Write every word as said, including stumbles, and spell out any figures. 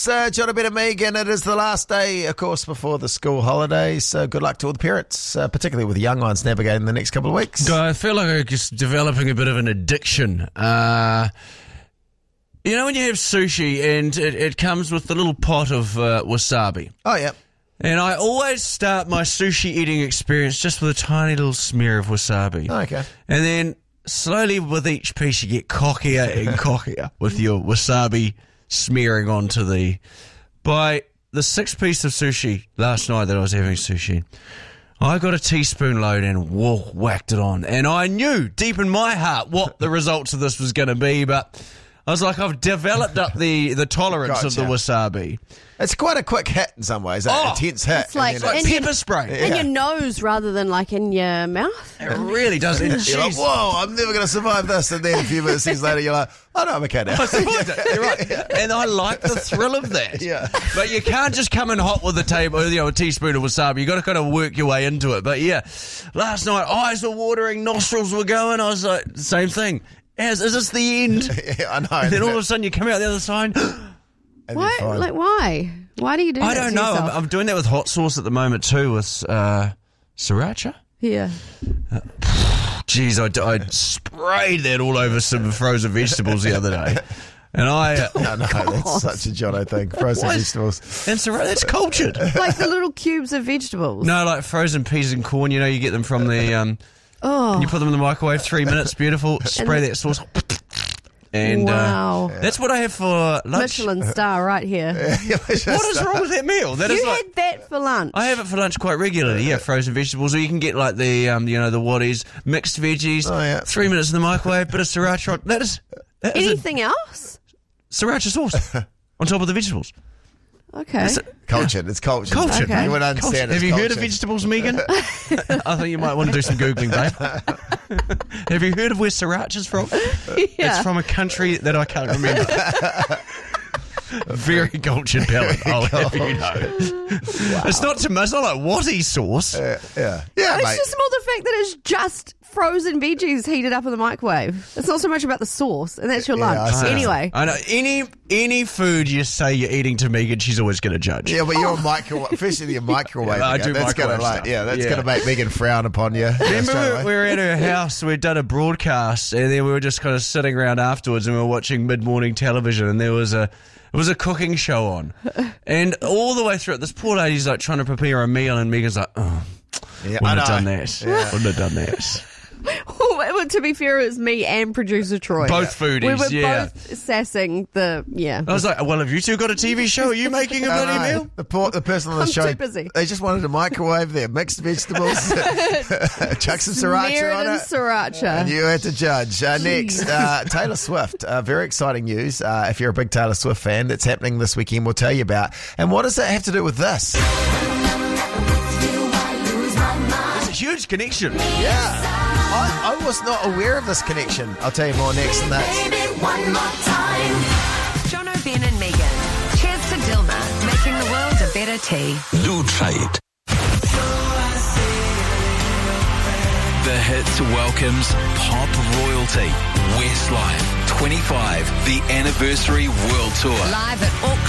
Uh, John, Ben and Megan, it is the last day, of course, before the school holidays. So good luck to all the parents, uh, particularly with the young ones navigating the next couple of weeks. I feel like I'm just developing a bit of an addiction. Uh, you know when you have sushi and it, it comes with the little pot of uh, wasabi? Oh, yeah. And I always start my sushi eating experience just with a tiny little smear of wasabi. Oh, okay. And then slowly with each piece you get cockier and cockier with your wasabi smearing onto the... By the sixth piece of sushi last night that I was having sushi, I got a teaspoon load and whoa, whacked it on. And I knew deep in my heart what the results of this was going to be, but I was like, I've developed up the, the tolerance Gotcha. of the wasabi. It's quite a quick hit in some ways, oh, intense hit. It's like, and then Like in pepper your, spray. in your nose rather than like in your mouth. It really does. And You're like, jeez. whoa, I'm never going to survive this. And then a few minutes later, you're like, oh, no, I'm okay now. I survived it. You're right. And I like the thrill of that. Yeah. But you can't just come in hot with a table, you know, a teaspoon of wasabi. You got to kind of work your way into it. But yeah, last night eyes were watering, nostrils were going. I was like, same thing. As is this the end? Yeah, I know. And then all of a sudden you come out the other side. And Why? then fine. Like why? Why do you do I that don't to know. I'm, yourself? I'm doing that with hot sauce at the moment too, with uh, sriracha. Yeah. Jeez, I, I sprayed that all over some frozen vegetables the other day. And I... No, no, that's such a Jono thing. Frozen What? vegetables. And sriracha, that's cultured. Like the little cubes of vegetables. No, like frozen peas and corn, you know, you get them from the... Um, Oh. you put them in the microwave, three minutes, beautiful, spray that sauce. And Wow. uh, that's what I have for lunch. Michelin star right here. What is wrong with that meal? That is You like... had that for lunch. I have it for lunch quite regularly, yeah, frozen vegetables, or you can get like the, um, you know, the Waddies, mixed veggies, Oh, yeah. three minutes in the microwave, bit of sriracha. on- That is, that is a Anything else? sriracha sauce on top of the vegetables. Okay. That's it. Cultured. It's cultured. Cultured. Okay. You would understand Have it's you heard of cultured. vegetables, Megan? I think you might want to do some Googling, babe. Have you heard of where sriracha's from? Yeah. It's from a country that I can't remember. Very cultured palate, I'll have you know. It's not tomato, it's not like Watty sauce. Yeah, yeah. Yeah, It's mate. just more the fact that it's just frozen veggies heated up in the microwave. It's not so much about the sauce, and that's your Yeah, I lunch. see. Anyway. I know any any food you say you're eating to Megan, she's always going to judge. Yeah, but you're a microwave, especially your microwave. Yeah, I again. do that's gonna, microwave like, stuff. yeah, that's Yeah. going to make Megan frown upon you. Remember straight we away. we were at her house, we'd done a broadcast, and then we were just kind of sitting around afterwards and we were watching mid-morning television, and there was a it was a cooking show on. And all the way through it, this poor lady's like trying to prepare a meal, and Megan's like, oh, Yeah, wouldn't I have done know. that. Yeah. Wouldn't have done that. Well, to be fair, it was me and producer Troy. Both foodies, We were yeah. both sassing the, yeah. I was like, well, have you two got a T V show? Are you making a I bloody know. meal? The, poor, the person on the I'm show, too busy. they just wanted a microwave their mixed vegetables, chuck some Smear sriracha it on in it. sriracha. And you had to judge. Uh, next, uh, Taylor Swift. Uh, very exciting news. Uh, if you're a big Taylor Swift fan, that's happening this weekend, we'll tell you about. And what does that have to do with this? It's a huge connection. Yeah. I, I was not aware of this connection. I'll tell you more next, and that's... One more time. Jono, Ben and Megan. Cheers to Dilma, making the world a better tea. Do try it. The Hits welcomes pop royalty. Westlife twenty-five, the anniversary world tour. Live at Auckland